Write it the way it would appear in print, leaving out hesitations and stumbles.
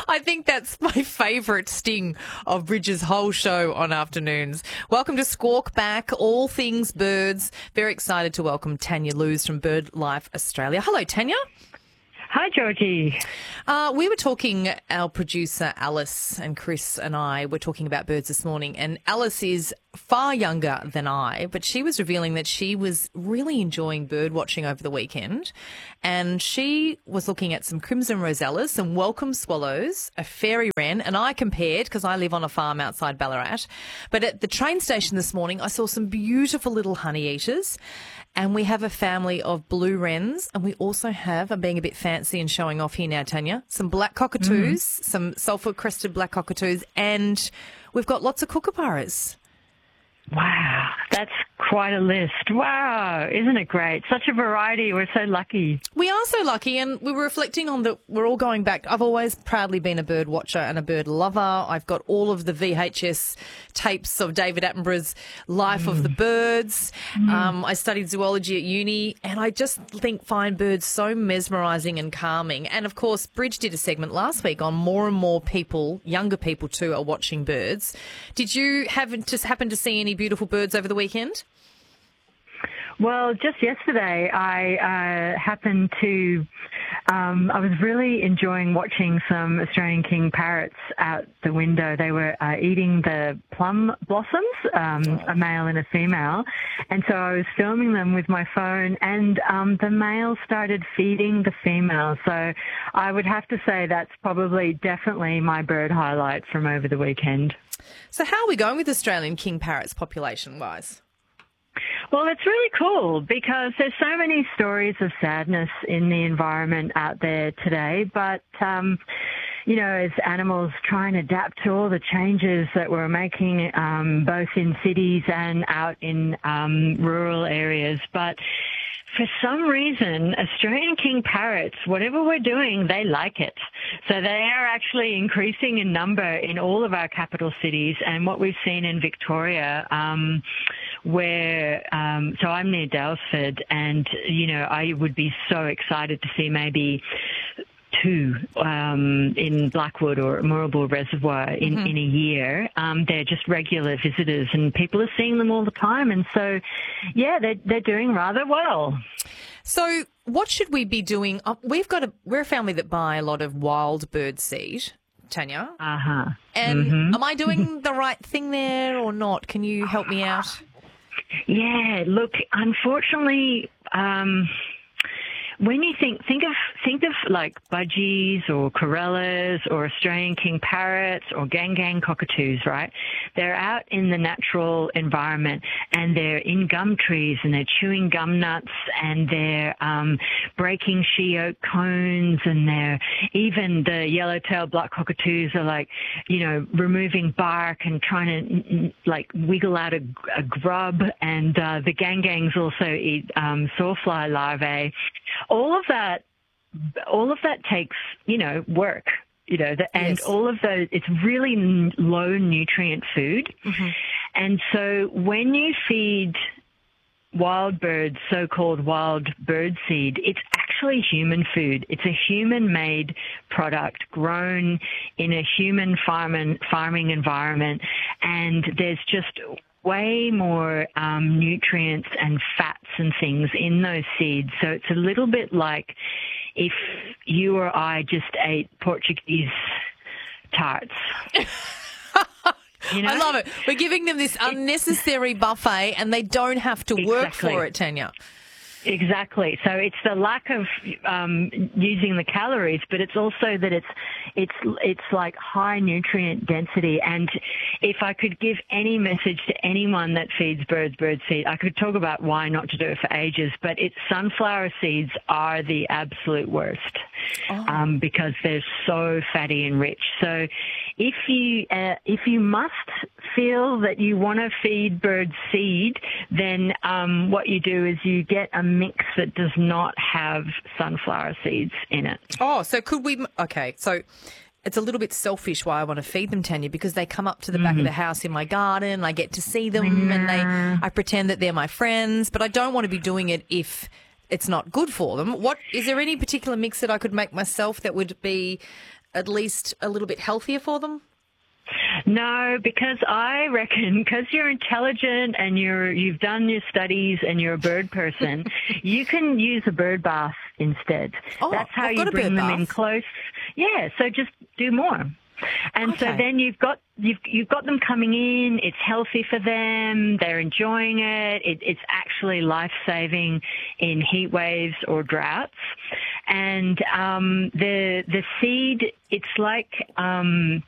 I think that's my favourite sting of Bridget's whole show on afternoons. Welcome to Squawk Back, all things birds. Very excited to welcome Tanya Lewis from BirdLife Australia. Hello, Tanya. Hi, Georgie. We were talking, our producer Alice and Chris and I were talking about birds this morning, and Alice is far younger than I, but she was revealing that she was really enjoying bird watching over the weekend, and she was looking at some crimson rosellas, some welcome swallows, a fairy wren, and I compared, because I live on a farm outside Ballarat, but at the train station this morning I saw some beautiful little honey eaters. And we have a family of blue wrens, and we also have, I'm being a bit fancy and showing off here now, Tanya, some black cockatoos, some sulphur-crested black cockatoos, and we've got lots of kookaburras. Wow, that's quite a list. Wow, isn't it great? Such a variety. We're so lucky. We are so lucky, and we were reflecting on that. We're all going back. I've always proudly been a bird watcher and a bird lover. I've got all of the VHS tapes of David Attenborough's Life of the Birds. I studied zoology at uni, and I just find birds so mesmerising and calming. And, of course, Bridge did a segment last week on more and more people, younger people too, are watching birds. Did you happen to see any beautiful birds over the weekend? Well, just yesterday I happened to, I was really enjoying watching some Australian king parrots out the window. They were eating the plum blossoms, a male and a female, and so I was filming them with my phone, and the male started feeding the female. So I would have to say that's definitely my bird highlight from over the weekend. So how are we going with Australian king parrots population-wise? Well, it's really cool because there's so many stories of sadness in the environment out there today. But, you know, as animals try and adapt to all the changes that we're making, both in cities and out in rural areas. But for some reason, Australian king parrots, whatever we're doing, they like it. So they are actually increasing in number in all of our capital cities. And what we've seen in Victoria, so I'm near Dalesford, and, you know, I would be so excited to see maybe two in Blackwood or Moorabool Reservoir in a year. They're just regular visitors, and people are seeing them all the time. And so, yeah, they're doing rather well. So what should we be doing? We're a family that buy a lot of wild bird seed, Tanya. And am I doing the right thing there or not? Can you help me out? Yeah, look, unfortunately, when you think of like budgies or corellas or Australian king parrots or gang cockatoos, right? They're out in the natural environment, and they're in gum trees, and they're chewing gum nuts, and they're breaking she oak cones, and they're even the yellow-tailed black cockatoos are like, you know, removing bark and trying to like wiggle out a grub, and the gangs also eat sawfly larvae. All of that takes, you know, work, you know, and all of those, it's really low nutrient food. And so when you feed wild birds, so-called wild bird seed, it's actually human food. It's a human-made product grown in a human farming environment, and there's just way more nutrients and fats and things in those seeds. So it's a little bit like if you or I just ate Portuguese tarts. You know? I love it. We're giving them this unnecessary buffet, and they don't have to work for it, Tanya. Exactly. So it's the lack of using the calories, but it's also that it's like high nutrient density. And if I could give any message to anyone that feeds bird seed, I could talk about why not to do it for ages, but sunflower seeds are the absolute worst because they're so fatty and rich. So if you must feel that you want to feed bird seed, then what you do is you get a mix that does not have sunflower seeds in it. Oh, so could we... Okay, so it's a little bit selfish why I want to feed them, Tanya, because they come up to the back of the house in my garden, I get to see them, and I pretend that they're my friends, but I don't want to be doing it if it's not good for them. Is there any particular mix that I could make myself that would be at least a little bit healthier for them? No, because I reckon because you're intelligent and you've done your studies and you're a bird person, you can use a bird bath instead. Oh, that's how I've you got a bring bird them bath. in close. Yeah, so just do more. And so Okay. then you've got them coming in. It's healthy for them. They're enjoying it. It's actually life-saving in heat waves or droughts. And the seed, it's like